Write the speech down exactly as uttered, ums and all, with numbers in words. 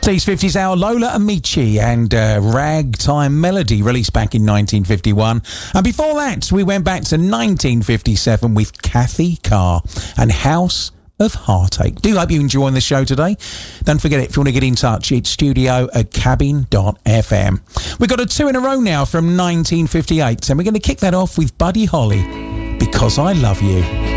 Steve's fifties Hour, Lola Amici and uh, Ragtime Melody, released back in nineteen fifty-one. And before that, we went back to nineteen fifty-seven with Kathy Carr and House of Heartache. Do hope you're enjoying the show today. Don't forget, if you want to get in touch, it's studio at cabin dot f m. We've got a two in a row now from nineteen fifty-eight, and we're going to kick that off with Buddy Holly, Because I Love You.